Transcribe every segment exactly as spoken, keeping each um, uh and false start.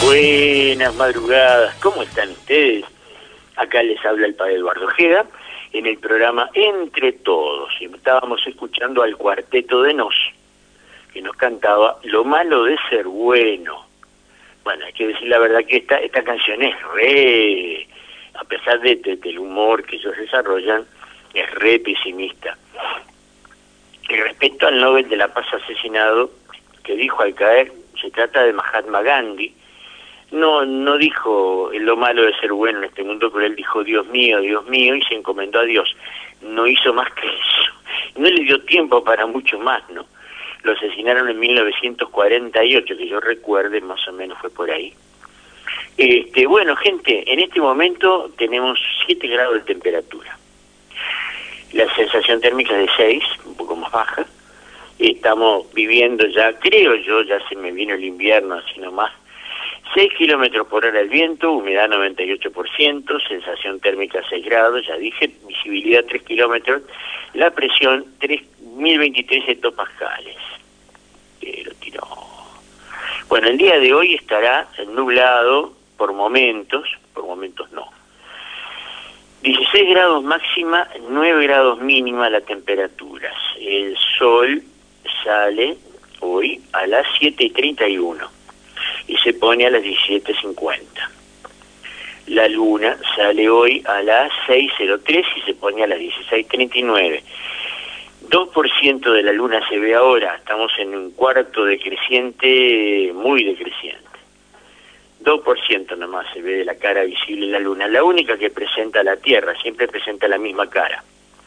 Buenas madrugadas, ¿cómo están ustedes? Acá les habla el padre Eduardo Ojeda en el programa Entre Todos. Y estábamos escuchando al Cuarteto de Nos, que nos cantaba Lo malo de ser bueno. Bueno, hay que decir la verdad que esta, esta canción es re, a pesar de, de, del humor que ellos desarrollan, es re pesimista. Y respecto al Nobel de la Paz asesinado, que dijo al caer, se trata de Mahatma Gandhi. No no dijo lo malo de ser bueno en este mundo, pero él dijo Dios mío, Dios mío, y se encomendó a Dios. No hizo más que eso. No le dio tiempo para mucho más, ¿no? Lo asesinaron en mil novecientos cuarenta y ocho, que yo recuerde, más o menos fue por ahí. Este, bueno, gente, en este momento tenemos siete grados de temperatura. La sensación térmica es de seis, un poco más baja. Estamos viviendo ya, creo yo, ya se me vino el invierno, así nomás. seis kilómetros por hora el viento, humedad noventa y ocho por ciento, sensación térmica seis grados, ya dije, visibilidad tres kilómetros, la presión tres mil veintitrés hectopascales. Pero tiró. Bueno, el día de hoy estará nublado por momentos, por momentos no. dieciséis grados máxima, nueve grados mínima la temperatura. El sol sale hoy a las siete y treinta y uno. Y se pone a las diecisiete cincuenta. La luna sale hoy a las seis cero tres y se pone a las dieciséis treinta y nueve. dos por ciento de la luna se ve ahora, estamos en un cuarto decreciente, muy decreciente. dos por ciento nomás se ve de la cara visible la luna, la única que presenta la Tierra, siempre presenta la misma cara.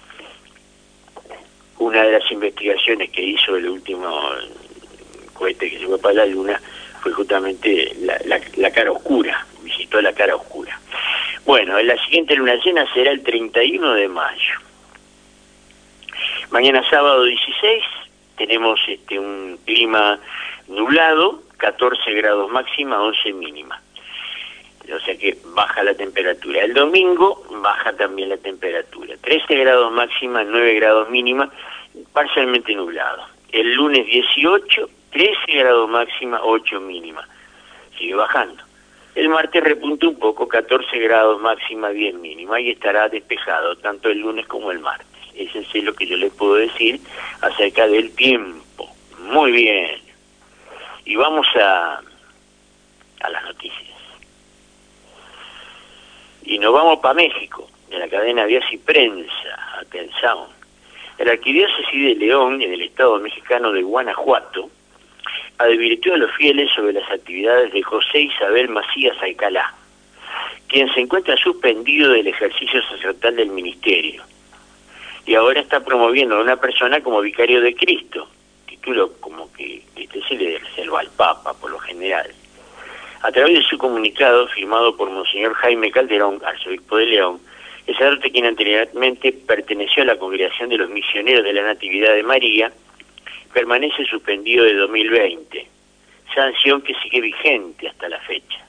Una de las investigaciones que hizo el último cohete que se fue para la luna fue justamente la, la, la cara oscura, visitó la cara oscura. Bueno, la siguiente luna llena será el treinta y uno de mayo. Mañana sábado dieciséis, tenemos este un clima nublado, catorce grados máxima, once mínima. O sea que baja la temperatura. El domingo baja también la temperatura, trece grados máxima, nueve grados mínima, parcialmente nublado. El lunes dieciocho, trece grados máxima, ocho mínima. Sigue bajando. El martes repunta un poco, catorce grados máxima, diez mínima, y estará despejado tanto el lunes como el martes. Ese es lo que yo les puedo decir acerca del tiempo. Muy bien. Y vamos a, a las noticias. Y nos vamos para México, de la cadena Díaz y Prensa. Atención. La Arquidiócesis de León, en el estado mexicano de Guanajuato, advirtió a los fieles sobre las actividades de José Isabel Macías Alcalá, quien se encuentra suspendido del ejercicio sacerdotal del ministerio, y ahora está promoviendo a una persona como vicario de Cristo, título como que este se le reserva al Papa por lo general. A través de su comunicado, firmado por Monseñor Jaime Calderón, arzobispo de León, el sacerdote, quien anteriormente perteneció a la Congregación de los Misioneros de la Natividad de María, permanece suspendido de dos mil veinte, sanción que sigue vigente hasta la fecha.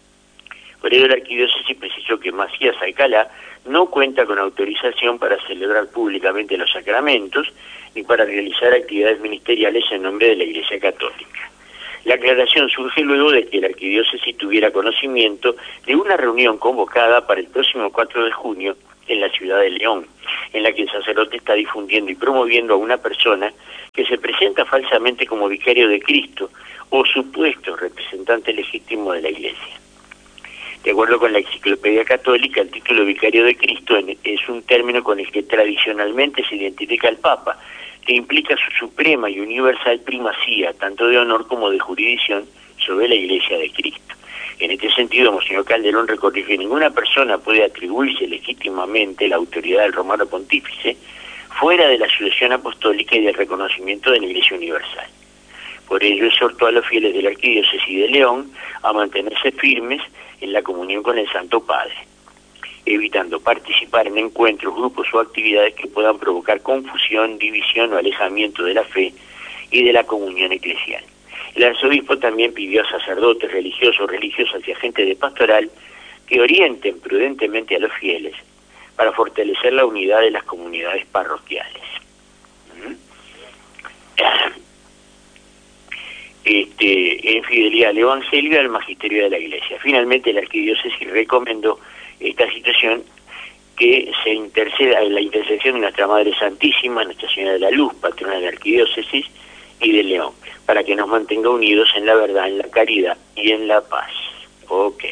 Por ello, la Arquidiócesis precisó que Macías Alcalá no cuenta con autorización para celebrar públicamente los sacramentos ni para realizar actividades ministeriales en nombre de la Iglesia Católica. La aclaración surge luego de que la Arquidiócesis tuviera conocimiento de una reunión convocada para el próximo cuatro de junio en la ciudad de León, en la que el sacerdote está difundiendo y promoviendo a una persona que se presenta falsamente como vicario de Cristo o supuesto representante legítimo de la Iglesia. De acuerdo con la Enciclopedia Católica, el título vicario de Cristo es un término con el que tradicionalmente se identifica al Papa, que implica su suprema y universal primacía, tanto de honor como de jurisdicción, sobre la Iglesia de Cristo. En este sentido, Monseñor Calderón recordó que ninguna persona puede atribuirse legítimamente la autoridad del Romano Pontífice fuera de la sucesión apostólica y del reconocimiento de la Iglesia Universal. Por ello, exhortó a los fieles de la Arquidiócesis de León a mantenerse firmes en la comunión con el Santo Padre, evitando participar en encuentros, grupos o actividades que puedan provocar confusión, división o alejamiento de la fe y de la comunión eclesial. El arzobispo también pidió a sacerdotes, religiosos, religiosas y agentes de pastoral que orienten prudentemente a los fieles para fortalecer la unidad de las comunidades parroquiales. este, en fidelidad al Evangelio y al magisterio de la Iglesia. Finalmente, la arquidiócesis recomendó esta situación, que se interceda en la intercesión de Nuestra Madre Santísima, Nuestra Señora de la Luz, patrona de la arquidiócesis y de León, para que nos mantenga unidos en la verdad, en la caridad y en la paz. Ok.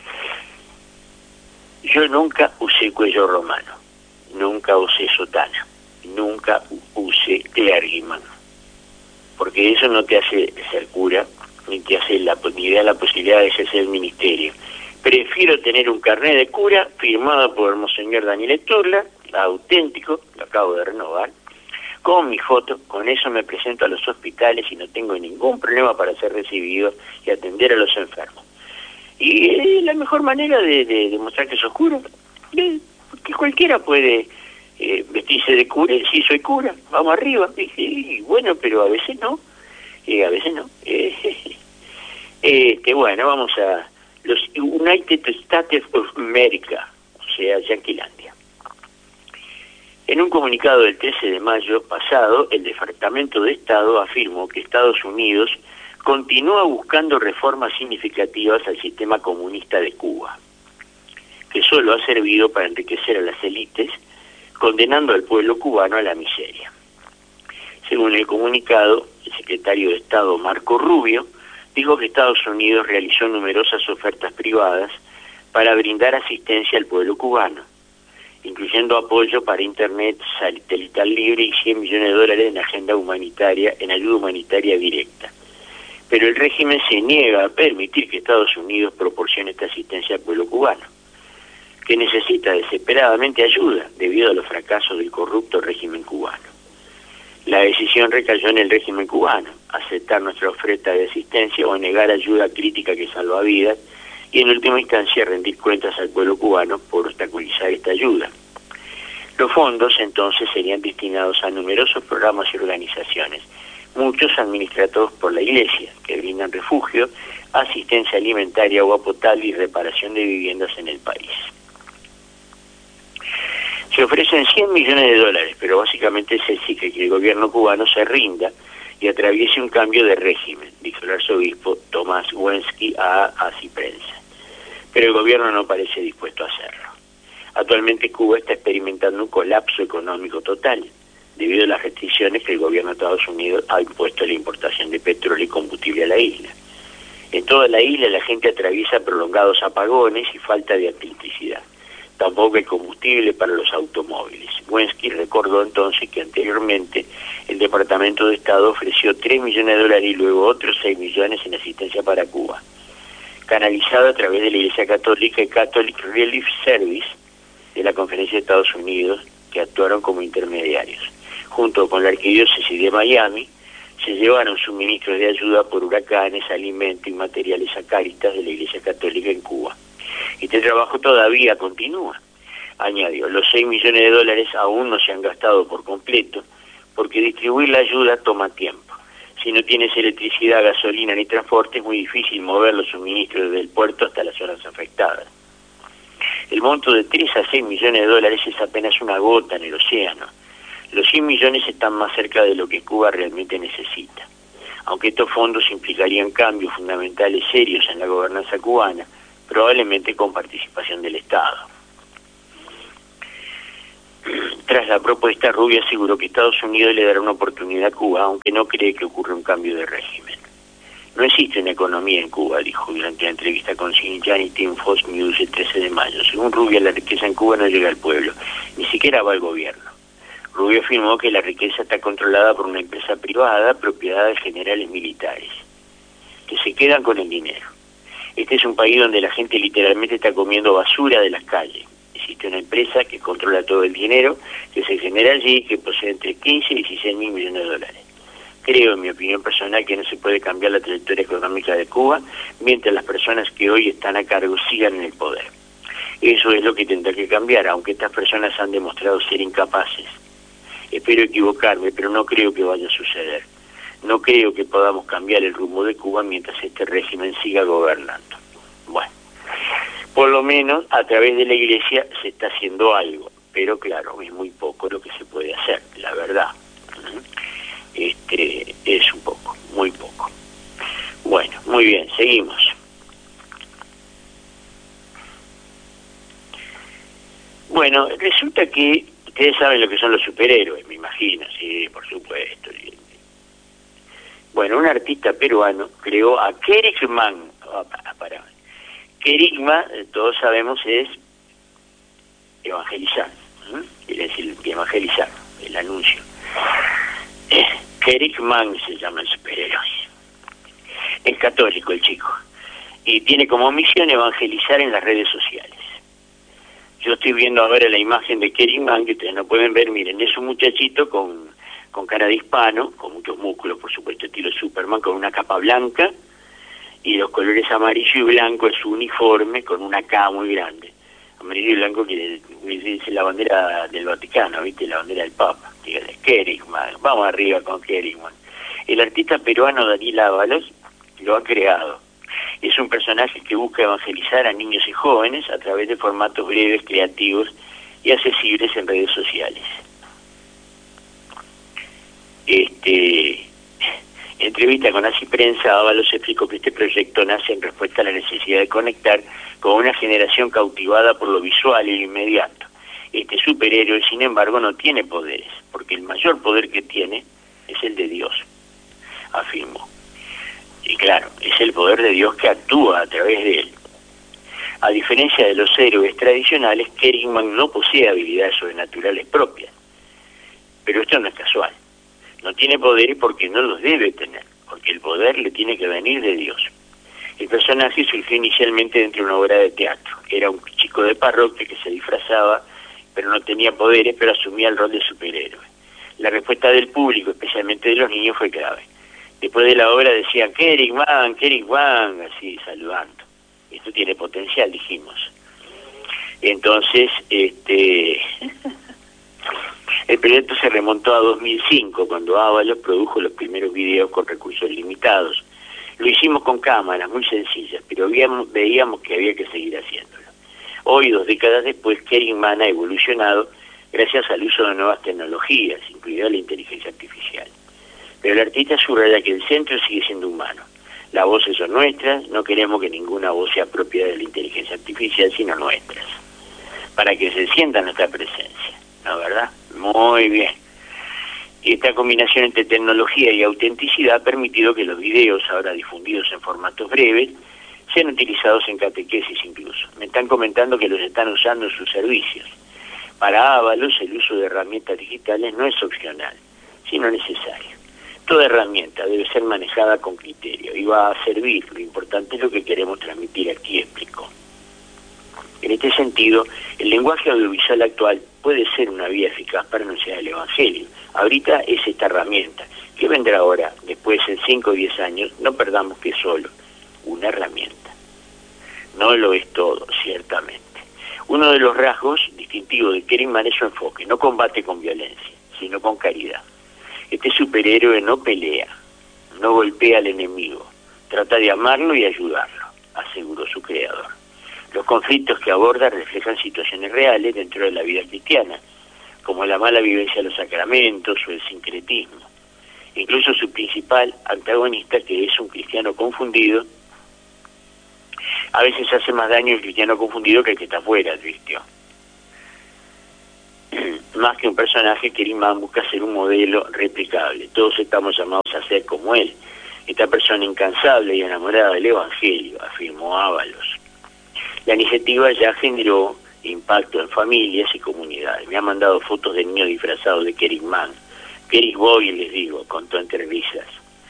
Yo nunca usé cuello romano, nunca usé sotana, nunca usé clergyman, porque eso no te hace ser cura, ni te hace la, ni da la posibilidad de ejercer el ministerio. Prefiero tener un carnet de cura firmado por Monseñor Daniel Sturla, auténtico, lo acabo de renovar, con mi foto. Con eso me presento a los hospitales y no tengo ningún problema para ser recibido y atender a los enfermos. Y es la mejor manera de, de demostrar que sos cura, eh, que cualquiera puede eh, vestirse de cura y sí, soy cura, vamos arriba. Y, y bueno, pero a veces no, eh, a veces no. Eh, este, bueno, vamos a... los United States of America, o sea, Yanquilandia. En un comunicado del trece de mayo pasado, el Departamento de Estado afirmó que Estados Unidos continúa buscando reformas significativas al sistema comunista de Cuba, que solo ha servido para enriquecer a las élites, condenando al pueblo cubano a la miseria. Según el comunicado, el secretario de Estado Marco Rubio dijo que Estados Unidos realizó numerosas ofertas privadas para brindar asistencia al pueblo cubano, incluyendo apoyo para Internet satelital libre y cien millones de dólares en agenda humanitaria, en ayuda humanitaria directa. Pero el régimen se niega a permitir que Estados Unidos proporcione esta asistencia al pueblo cubano, que necesita desesperadamente ayuda debido a los fracasos del corrupto régimen cubano. La decisión recayó en el régimen cubano, aceptar nuestra oferta de asistencia o negar ayuda crítica que salva vidas, y en última instancia rendir cuentas al pueblo cubano por obstaculizar esta ayuda. Los fondos entonces serían destinados a numerosos programas y organizaciones, muchos administrados por la Iglesia, que brindan refugio, asistencia alimentaria, agua potable y reparación de viviendas en el país. Se ofrecen cien millones de dólares, pero básicamente se exige que el gobierno cubano se rinda y atraviese un cambio de régimen, dijo el arzobispo Tomás Wensky a Así Prensa. Pero el gobierno no parece dispuesto a hacerlo. Actualmente Cuba está experimentando un colapso económico total, debido a las restricciones que el gobierno de Estados Unidos ha impuesto a la importación de petróleo y combustible a la isla. En toda la isla la gente atraviesa prolongados apagones y falta de electricidad. Tampoco hay combustible para los automóviles. Wensky recordó entonces que anteriormente el Departamento de Estado ofreció tres millones de dólares y luego otros seis millones en asistencia para Cuba, canalizado a través de la Iglesia Católica y Catholic Relief Service de la Conferencia de Estados Unidos, que actuaron como intermediarios. Junto con la Arquidiócesis de Miami, se llevaron suministros de ayuda por huracanes, alimentos y materiales a Cáritas de la Iglesia Católica en Cuba. Este trabajo todavía continúa. Añadió, los seis millones de dólares aún no se han gastado por completo, porque distribuir la ayuda toma tiempo. Si no tienes electricidad, gasolina ni transporte, es muy difícil mover los suministros desde el puerto hasta las zonas afectadas. El monto de tres a seis millones de dólares es apenas una gota en el océano. Los cien millones están más cerca de lo que Cuba realmente necesita. Aunque estos fondos implicarían cambios fundamentales serios en la gobernanza cubana, probablemente con participación del Estado. Tras la propuesta, Rubio aseguró que Estados Unidos le dará una oportunidad a Cuba, aunque no cree que ocurra un cambio de régimen. No existe una economía en Cuba, dijo durante la entrevista con Xinjiang y Team Fox News el trece de mayo. Según Rubio, la riqueza en Cuba no llega al pueblo, ni siquiera va al gobierno. Rubio afirmó que la riqueza está controlada por una empresa privada, propiedad de generales militares, que se quedan con el dinero. Este es un país donde la gente literalmente está comiendo basura de las calles. Existe una empresa que controla todo el dinero que se genera allí, que posee entre quince y dieciséis mil millones de dólares. Creo, en mi opinión personal, que no se puede cambiar la trayectoria económica de Cuba mientras las personas que hoy están a cargo sigan en el poder. Eso es lo que tendrá que cambiar, aunque estas personas han demostrado ser incapaces. Espero equivocarme, pero no creo que vaya a suceder. No creo que podamos cambiar el rumbo de Cuba mientras este régimen siga gobernando. Bueno, por lo menos a través de la Iglesia se está haciendo algo, pero claro, es muy poco lo que se puede hacer, la verdad. Este, es un poco, muy poco. Bueno, muy bien, seguimos. Bueno, resulta que ustedes saben lo que son los superhéroes, me imagino, sí, por supuesto. Bueno, un artista peruano creó a Kerigman. Oh, para, para. Kerigma, todos sabemos, es evangelizar, ¿eh? Quiere decir evangelizar, el anuncio. Eh, Kerigman se llama el superhéroe. Es católico el chico y tiene como misión evangelizar en las redes sociales. Yo estoy viendo ahora la imagen de Kerigman, que ustedes no pueden ver, miren, es un muchachito con, con cara de hispano, con muchos músculos, por supuesto, estilo Superman, con una capa blanca y los colores amarillo y blanco es su uniforme, con una K muy grande. Amarillo y blanco que dice la bandera del Vaticano, ¿viste? La bandera del Papa. Dígale, Kerigman, vamos arriba con Kerigman. El artista peruano Daniel Ábalos lo ha creado. Es un personaje que busca evangelizar a niños y jóvenes a través de formatos breves, creativos y accesibles en redes sociales. Este, en entrevista con Así Prensa, Ábalos explicó que este proyecto nace en respuesta a la necesidad de conectar con una generación cautivada por lo visual y lo inmediato. Este superhéroe, sin embargo, no tiene poderes, porque el mayor poder que tiene es el de Dios, afirmó. Y claro, es el poder de Dios que actúa a través de él. A diferencia de los héroes tradicionales, Kerigman no posee habilidades sobrenaturales propias. Pero esto no es casual. No tiene poderes porque no los debe tener, porque el poder le tiene que venir de Dios. El personaje surgió inicialmente dentro de una obra de teatro. Era un chico de parroquia que se disfrazaba, pero no tenía poderes, pero asumía el rol de superhéroe. La respuesta del público, especialmente de los niños, fue clave. Después de la obra decían, Kerigman, Kerigman, así, saludando. Esto tiene potencial, dijimos. Entonces, este... el proyecto se remontó a dos mil cinco, cuando Ábalos produjo los primeros videos con recursos limitados. Lo hicimos con cámaras muy sencillas, pero veíamos, veíamos que había que seguir haciéndolo. Hoy, dos décadas después, Kerigman ha evolucionado gracias al uso de nuevas tecnologías, incluida la inteligencia artificial. Pero el artista subraya que el centro sigue siendo humano. Las voces son nuestras, no queremos que ninguna voz sea propia de la inteligencia artificial, sino nuestras, para que se sienta nuestra presencia, ¿no, verdad? Muy bien. Esta combinación entre tecnología y autenticidad ha permitido que los videos, ahora difundidos en formatos breves, sean utilizados en catequesis incluso. Me están comentando que los están usando en sus servicios. Para Ábalos, el uso de herramientas digitales no es opcional, sino necesario. Toda herramienta debe ser manejada con criterio y va a servir. Lo importante es lo que queremos transmitir aquí, explicó. En este sentido, el lenguaje audiovisual actual puede ser una vía eficaz para anunciar el Evangelio. Ahorita es esta herramienta. ¿Qué vendrá ahora? Después, en cinco o diez años, no perdamos que es solo una herramienta. No lo es todo, ciertamente. Uno de los rasgos distintivos de Kerigman es su enfoque. No combate con violencia, sino con caridad. Este superhéroe no pelea, no golpea al enemigo, trata de amarlo y ayudarlo, aseguró su creador. Los conflictos que aborda reflejan situaciones reales dentro de la vida cristiana, como la mala vivencia de los sacramentos o el sincretismo. Incluso su principal antagonista, que es un cristiano confundido, a veces hace más daño el cristiano confundido que el que está afuera, advirtió. Más que un personaje, Kerigman busca ser un modelo replicable. Todos estamos llamados a ser como él. Esta persona incansable y enamorada del Evangelio, afirmó Ábalos. La iniciativa ya generó impacto en familias y comunidades. Me han mandado fotos de niños disfrazados de Kerigman. Kerigboy, les digo, contó entre risas.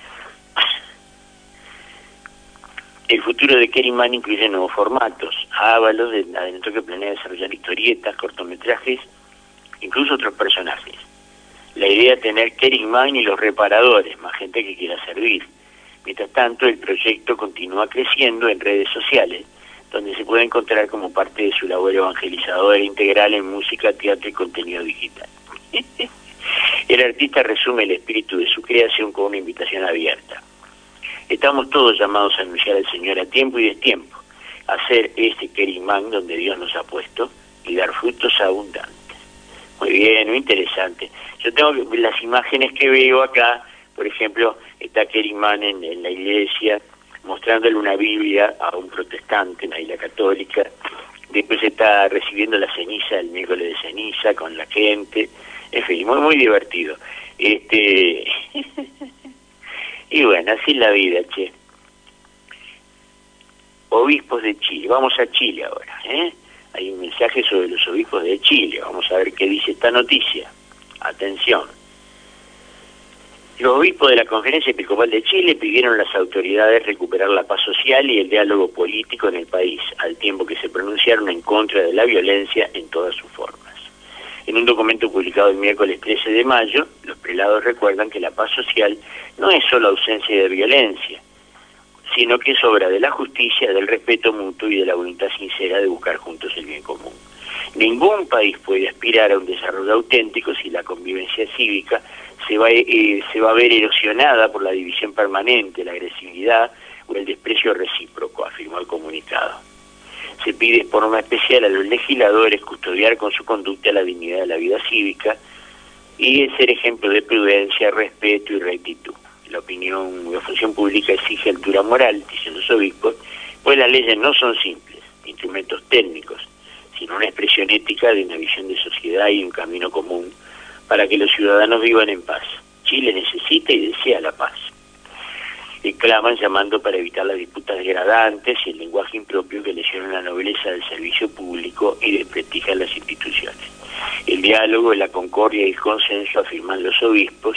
El futuro de Kerigman incluye nuevos formatos. Ábalos adelantó que planea desarrollar historietas, cortometrajes, incluso otros personajes. La idea es tener Kerigman y los reparadores, más gente que quiera servir. Mientras tanto, el proyecto continúa creciendo en redes sociales, donde se puede encontrar como parte de su labor evangelizadora integral en música, teatro y contenido digital. El artista resume el espíritu de su creación con una invitación abierta. Estamos todos llamados a anunciar al Señor a tiempo y destiempo, a hacer este Kerigman donde Dios nos ha puesto y dar frutos abundantes. Muy bien, muy interesante. Yo tengo las imágenes que veo acá, por ejemplo, está Kerigman en, en la iglesia, mostrándole una Biblia a un protestante, una isla católica. Después está recibiendo la ceniza, el miércoles de ceniza, con la gente. En fin, muy, muy divertido. Este y bueno, así es la vida, che. Obispos de Chile. Vamos a Chile ahora, ¿eh? Hay un mensaje sobre los obispos de Chile. Vamos a ver qué dice esta noticia. Atención. Los obispos de la Conferencia Episcopal de Chile pidieron a las autoridades recuperar la paz social y el diálogo político en el país, al tiempo que se pronunciaron en contra de la violencia en todas sus formas. En un documento publicado el miércoles trece de mayo, los prelados recuerdan que la paz social no es solo ausencia de violencia, sino que es obra de la justicia, del respeto mutuo y de la voluntad sincera de buscar juntos el bien común. Ningún país puede aspirar a un desarrollo auténtico si la convivencia cívica se va, eh, se va a ver erosionada por la división permanente, la agresividad o el desprecio recíproco, afirmó el comunicado. Se pide de forma especial a los legisladores custodiar con su conducta la dignidad de la vida cívica y ser ejemplo de prudencia, respeto y rectitud. La opinión, la función pública exige altura moral, dicen los obispos, pues las leyes no son simples, instrumentos técnicos, sino una expresión ética de una visión de sociedad y un camino común para que los ciudadanos vivan en paz. Chile necesita y desea la paz. Y claman llamando para evitar las disputas degradantes y el lenguaje impropio que lesionan la nobleza del servicio público y desprestigian las instituciones. El diálogo, la concordia y el consenso, afirman los obispos,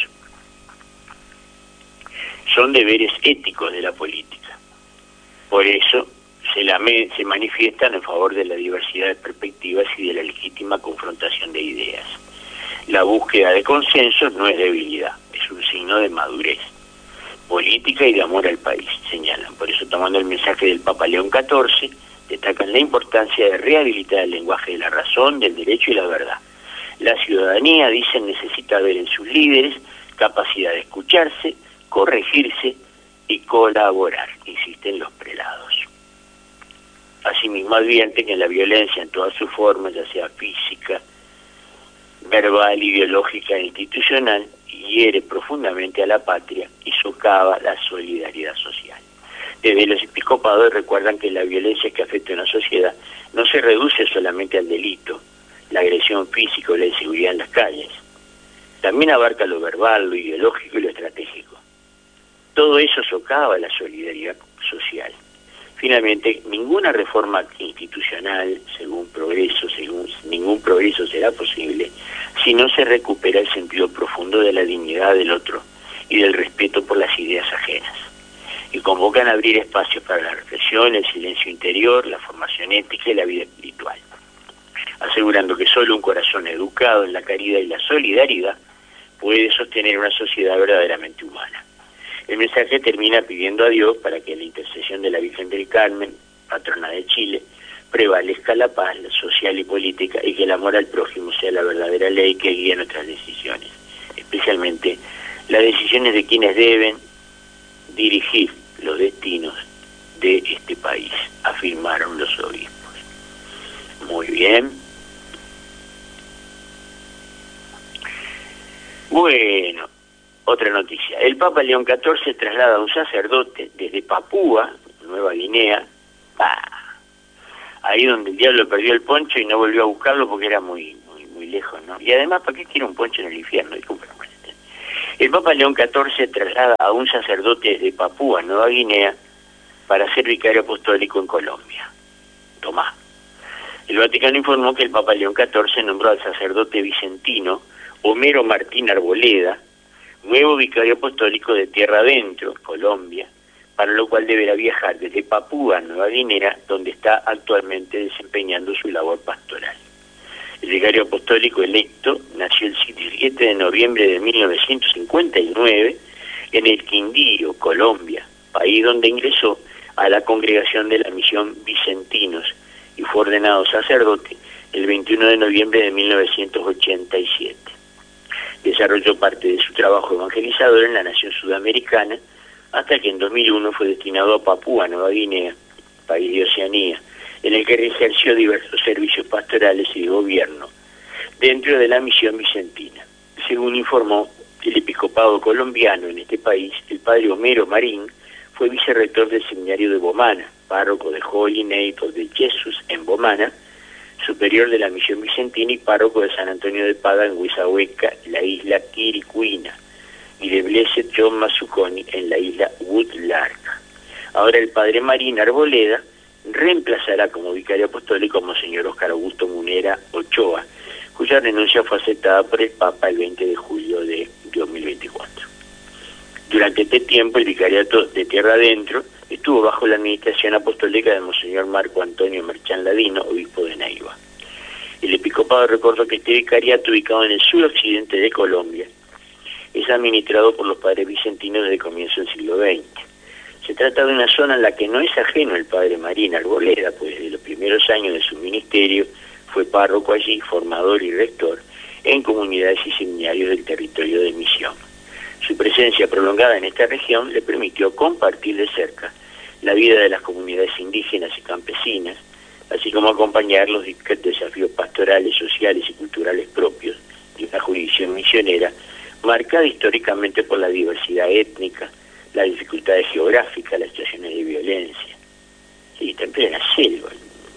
son deberes éticos de la política. Por eso se, la me, se manifiestan en favor de la diversidad de perspectivas y de la legítima confrontación de ideas. La búsqueda de consensos no es debilidad, es un signo de madurez política y de amor al país, señalan. Por eso, tomando el mensaje del Papa León catorce, destacan la importancia de rehabilitar el lenguaje de la razón, del derecho y la verdad. La ciudadanía, dicen, necesita ver en sus líderes capacidad de escucharse, corregirse y colaborar, insisten los prelados. Asimismo advierte que la violencia en todas sus formas, ya sea física, verbal, ideológica e institucional, hiere profundamente a la patria y socava la solidaridad social. Desde los episcopados recuerdan que la violencia que afecta a una sociedad no se reduce solamente al delito, la agresión física o la inseguridad en las calles. También abarca lo verbal, lo ideológico y lo estratégico. Todo eso socava la solidaridad social. Finalmente, ninguna reforma institucional, según progreso, según ningún progreso será posible, si no se recupera el sentido profundo de la dignidad del otro y del respeto por las ideas ajenas. Y convocan a abrir espacios para la reflexión, el silencio interior, la formación ética y la vida espiritual, asegurando que solo un corazón educado en la caridad y la solidaridad puede sostener una sociedad verdaderamente humana. El mensaje termina pidiendo a Dios para que la intercesión de la Virgen del Carmen, patrona de Chile, prevalezca la paz social y política y que el amor al prójimo sea la verdadera ley que guíe nuestras decisiones, especialmente las decisiones de quienes deben dirigir los destinos de este país, afirmaron los obispos. Muy bien. Bueno, otra noticia. El Papa León catorce traslada a un sacerdote desde Papúa, Nueva Guinea, ah, ahí donde el diablo perdió el poncho y no volvió a buscarlo porque era muy muy muy lejos, ¿no? Y además, ¿para qué quiere un poncho en el infierno? El Papa León catorce traslada a un sacerdote desde Papúa, Nueva Guinea, para ser vicario apostólico en Colombia. Tomá. El Vaticano informó que el Papa León catorce nombró al sacerdote vicentino Homero Martín Arboleda nuevo vicario apostólico de Tierra Adentro, Colombia, para lo cual deberá viajar desde Papúa, Nueva Guinea, donde está actualmente desempeñando su labor pastoral. El vicario apostólico electo nació el diecisiete de noviembre de mil novecientos cincuenta y nueve en el Quindío, Colombia, país donde ingresó a la congregación de la misión Vicentinos y fue ordenado sacerdote el veintiuno de noviembre de mil novecientos ochenta y siete. Desarrolló parte de su trabajo evangelizador en la nación sudamericana hasta que en dos mil uno fue destinado a Papúa Nueva Guinea, país de Oceanía, en el que ejerció diversos servicios pastorales y de gobierno dentro de la misión vicentina. Según informó el episcopado colombiano en este país, el padre Homero Marín fue vicerrector del seminario de Bomana, párroco de Holy Name of the Jesus en Bomana, superior de la misión vicentina y párroco de San Antonio de Padua en Huizahueca, la isla Quiricuina, y de Blessed John Mazzuconi en la isla Woodlark. Ahora el padre Marín Arboleda reemplazará como vicario apostólico a Monseñor Óscar Augusto Munera Ochoa, cuya renuncia fue aceptada por el Papa el veinte de julio de dos mil veinticuatro. Durante este tiempo el vicariato de Tierra Adentro estuvo bajo la administración apostólica de Monseñor Marco Antonio Merchán Ladino, obispo de Neiva. El episcopado recordó que este vicariato, ubicado en el suroccidente de Colombia, es administrado por los padres vicentinos desde comienzo del siglo veinte. Se trata de una zona en la que no es ajeno el padre Marín Arboleda, pues desde los primeros años de su ministerio fue párroco allí, formador y rector en comunidades y seminarios del territorio de misión. Su presencia prolongada en esta región le permitió compartir de cerca la vida de las comunidades indígenas y campesinas, así como acompañar los desafíos pastorales, sociales y culturales propios de una jurisdicción misionera marcada históricamente por la diversidad étnica, las dificultades geográficas, las situaciones de violencia. Sí, está en plena selva.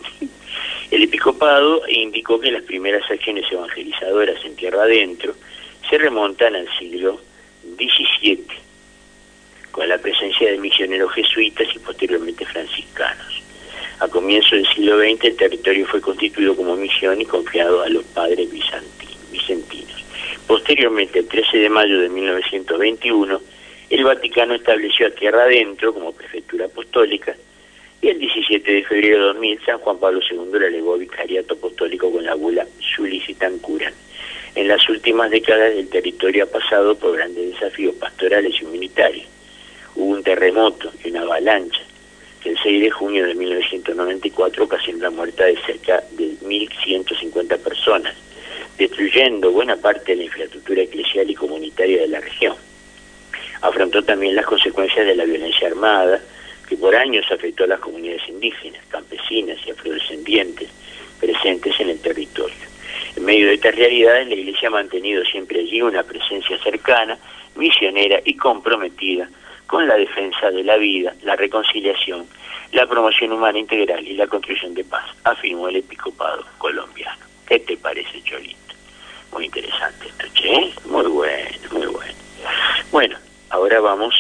El episcopado indicó que las primeras acciones evangelizadoras en Tierra Adentro se remontan al siglo diecisiete, con la presencia de misioneros jesuitas y posteriormente franciscanos. A comienzos del siglo veinte el territorio fue constituido como misión y confiado a los padres vicentinos. Posteriormente, el trece de mayo de mil novecientos veintiuno, el Vaticano estableció a Tierra Adentro como prefectura apostólica y el diecisiete de febrero de dos mil San Juan Pablo segundo le elevó vicariato apostólico con la bula Solicitan Curam. En las últimas décadas el territorio ha pasado por grandes desafíos pastorales y humanitarios. Hubo un terremoto y una avalancha que el seis de junio de mil novecientos noventa y cuatro ocasionó la muerte de cerca de mil ciento cincuenta personas, destruyendo buena parte de la infraestructura eclesial y comunitaria de la región. Afrontó también las consecuencias de la violencia armada, que por años afectó a las comunidades indígenas, campesinas y afrodescendientes presentes en el territorio. En medio de estas realidades, la Iglesia ha mantenido siempre allí una presencia cercana, misionera y comprometida con la defensa de la vida, la reconciliación, la promoción humana integral y la construcción de paz, afirmó el episcopado colombiano. ¿Qué te parece, Cholito? Muy interesante esto, che. Muy bueno, muy bueno. Bueno, ahora vamos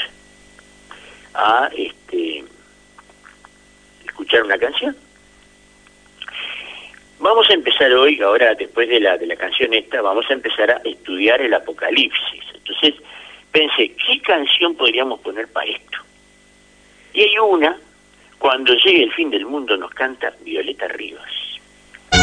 a este escuchar una canción. Vamos a empezar hoy, ahora después de la de la canción esta, vamos a empezar a estudiar el Apocalipsis. Entonces pensé, ¿qué canción podríamos poner para esto? Y hay una, cuando llegue el fin del mundo, nos canta Violeta Rivas.